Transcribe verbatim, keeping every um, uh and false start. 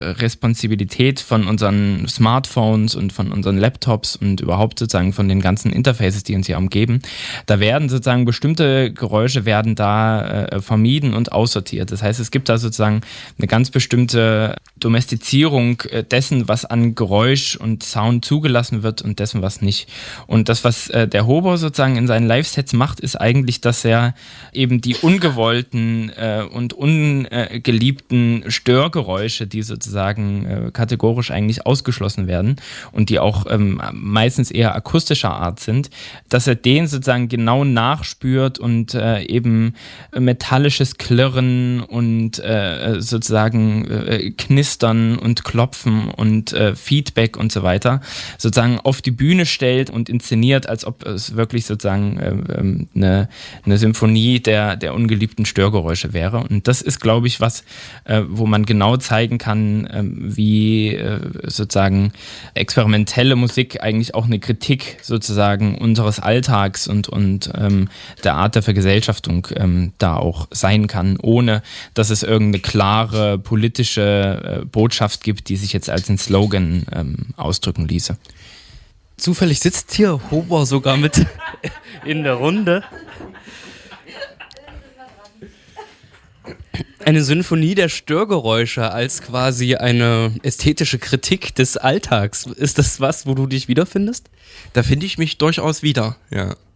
Responsibilität von unseren Smartphones und von unseren Laptops und überhaupt sozusagen von den ganzen Interfaces, die uns hier umgeben, da werden sozusagen bestimmte Geräusche werden da äh, vermieden und aussortiert. Das heißt, es gibt da sozusagen eine ganz bestimmte Domestizierung dessen, was an Geräusch und Sound zugelassen wird und dessen, was nicht. Und das, was äh, der Hober sozusagen in seinen Live-Sets macht, ist eigentlich, dass er eben die ungewollten äh, und ungeliebten Störgeräusche, die sozusagen äh, kategorisch eigentlich ausgeschlossen werden und die auch ähm, meistens eher akustischer Art sind, dass er den sozusagen genau nachspürt und äh, eben metallisches Klirren und äh, sozusagen äh, Knistern und Klopfen und äh, Feedback und so weiter sozusagen auf die Bühne stellt und inszeniert, als ob es wirklich sozusagen äh, eine, eine Symphonie der, der ungeliebten Störgeräusche wäre. Und das ist, glaube ich, was, äh, wo man genau zeigen kann, äh, wie äh, sozusagen experimentelle Musik eigentlich auch eine Kritik sozusagen unseres Alltags und, und ähm, der Art der Vergesellschaftung ähm, da auch sein kann, ohne dass es irgendeine klare politische äh, Botschaft gibt, die sich jetzt als ein Slogan ähm, ausdrücken ließe. Zufällig sitzt hier Hober sogar mit in der Runde. Eine Symphonie der Störgeräusche als quasi eine ästhetische Kritik des Alltags. Ist das was, wo du dich wiederfindest? Da finde ich mich durchaus wieder, ja.